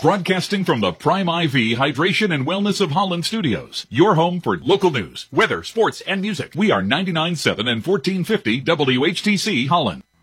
Broadcasting from the Prime IV Hydration and Wellness of Holland Studios. Your home for local news, weather, sports, and music. We are 99.7 and 1450 WHTC Holland.